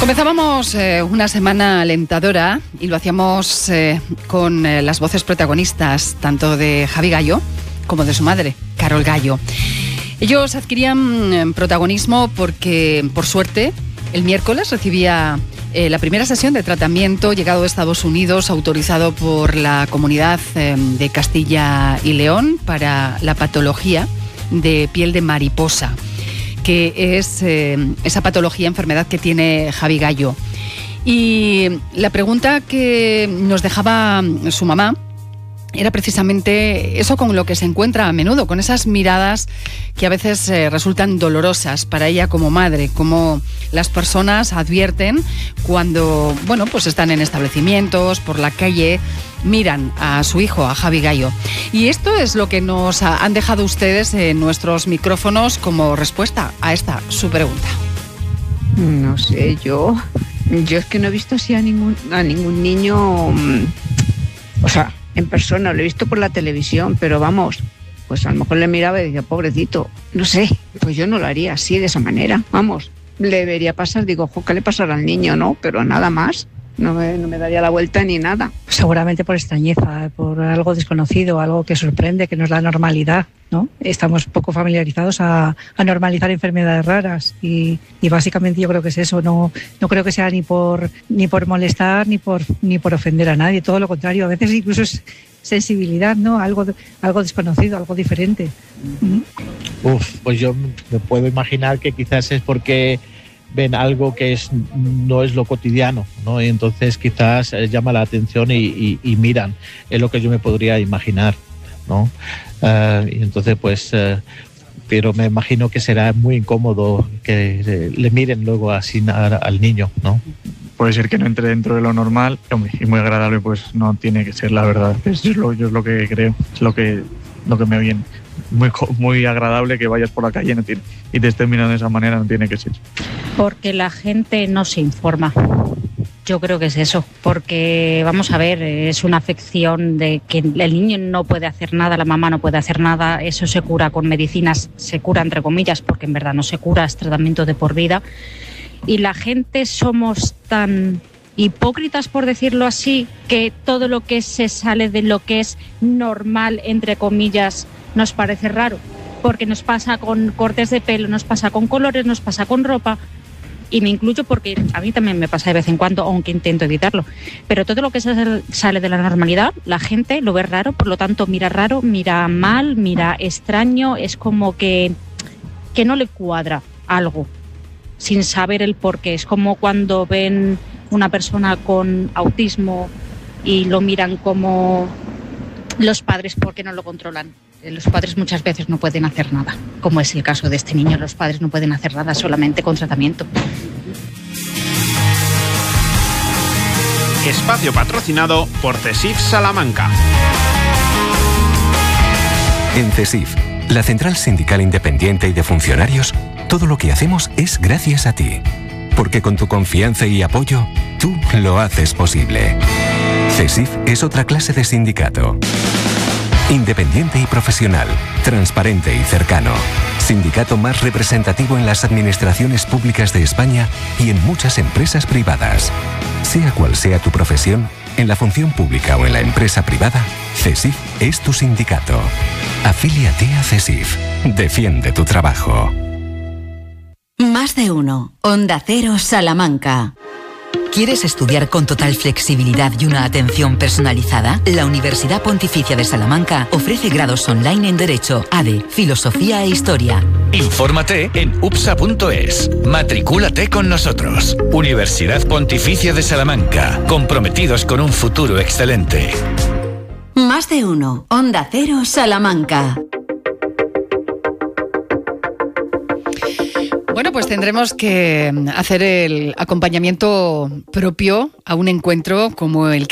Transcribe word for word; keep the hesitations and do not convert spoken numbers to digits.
Comenzábamos eh, una semana alentadora y lo hacíamos eh, con eh, las voces protagonistas tanto de Javi Gallo como de su madre, Carol Gallo. Ellos adquirían eh, protagonismo porque, por suerte, el miércoles recibía eh, la primera sesión de tratamiento llegado de Estados Unidos, autorizado por la Comunidad eh, de Castilla y León para la patología de piel de mariposa, que es eh, esa patología, enfermedad que tiene Javi Gallo. Y la pregunta que nos dejaba su mamá era precisamente eso con lo que se encuentra a menudo, con esas miradas que a veces eh, resultan dolorosas para ella como madre, como las personas advierten cuando, bueno, pues están en establecimientos, por la calle, miran a su hijo, a Javi Gallo. Y esto es lo que nos han dejado ustedes en nuestros micrófonos como respuesta a esta su pregunta. No sé, yo yo es que no he visto así a ningún a ningún niño, o sea, en persona, lo he visto por la televisión, pero vamos, pues a lo mejor le miraba y decía, pobrecito, no sé, pues yo no lo haría así, de esa manera, vamos, le debería pasar, digo, jo, ¿qué le pasará al niño? No, pero nada más. No me, no me daría la vuelta ni nada. Seguramente por extrañeza, por algo desconocido, algo que sorprende, que nos da normalidad, ¿no? Estamos poco familiarizados a, a normalizar enfermedades raras y, y básicamente yo creo que es eso. No, no creo que sea ni por ni por molestar ni por ni por ofender a nadie. Todo lo contrario. A veces incluso es sensibilidad, ¿no? Algo algo desconocido, algo diferente. Uf, pues yo me puedo imaginar que quizás es porque ven algo que es no es lo cotidiano, ¿no? Y entonces quizás eh, llama la atención y, y, y miran, es lo que yo me podría imaginar, ¿no? Uh, y entonces pues, uh, pero me imagino que será muy incómodo que eh, le miren luego así a, al niño, ¿no? Puede ser que no entre dentro de lo normal, hombre, y muy agradable pues no tiene que ser, la verdad. Eso es lo, yo es lo que creo, es lo que, lo que me viene. Muy, muy agradable que vayas por la calle no tiene, y te estén mirando de esa manera, no tiene que ser. Porque la gente no se informa. Yo creo que es eso, porque vamos a ver, es una afección de que el niño no puede hacer nada, la mamá no puede hacer nada, eso se cura con medicinas, se cura entre comillas, porque en verdad no se cura, es tratamiento de por vida. Y la gente somos tan hipócritas, por decirlo así, que todo lo que se sale de lo que es normal, entre comillas, nos parece raro, porque nos pasa con cortes de pelo, nos pasa con colores, nos pasa con ropa, y me incluyo porque a mí también me pasa de vez en cuando, aunque intento evitarlo, pero todo lo que sale de la normalidad, la gente lo ve raro, por lo tanto mira raro, mira mal, mira extraño, es como que, que no le cuadra algo, sin saber el porqué. Es como cuando ven una persona con autismo y lo miran como los padres porque no lo controlan. Los padres muchas veces no pueden hacer nada, como es el caso de este niño. Los padres no pueden hacer nada, solamente con tratamiento. Espacio patrocinado por CESIF Salamanca. En CESIF, la Central Sindical Independiente y de Funcionarios, todo lo que hacemos es gracias a ti. Porque con tu confianza y apoyo, tú lo haces posible. CESIF es otra clase de sindicato. Independiente y profesional, transparente y cercano. Sindicato más representativo en las administraciones públicas de España y en muchas empresas privadas. Sea cual sea tu profesión, en la función pública o en la empresa privada, CESIF es tu sindicato. Afíliate a CESIF. Defiende tu trabajo. Más de uno. Onda Cero Salamanca. ¿Quieres estudiar con total flexibilidad y una atención personalizada? La Universidad Pontificia de Salamanca ofrece grados online en Derecho, A D E, Filosofía e Historia. Infórmate en U P S A punto es. Matricúlate con nosotros. Universidad Pontificia de Salamanca. Comprometidos con un futuro excelente. Más de uno. Onda Cero Salamanca. Bueno, pues tendremos que hacer el acompañamiento propio a un encuentro como el que